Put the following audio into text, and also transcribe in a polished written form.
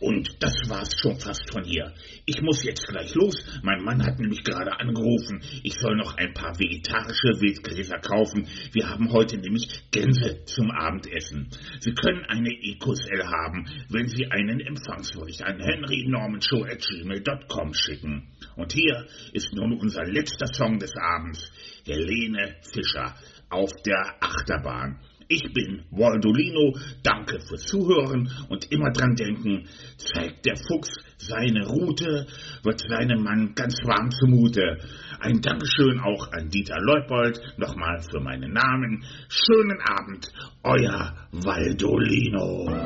Und das war's schon fast von hier. Ich muss jetzt gleich los. Mein Mann hat nämlich gerade angerufen. Ich soll noch ein paar vegetarische Wildgräser kaufen. Wir haben heute nämlich Gänse zum Abendessen. Sie können eine EQSL haben, wenn Sie einen Empfangsbericht an henrynormanshow@gmail.com schicken. Und hier ist nun unser letzter Song des Abends. Helene Fischer auf der Achterbahn. Ich bin Waldolino, danke fürs Zuhören und immer dran denken, zeigt der Fuchs seine Route, wird seinem Mann ganz warm zumute. Ein Dankeschön auch an Dieter Leupold, nochmal für meinen Namen. Schönen Abend, euer Waldolino.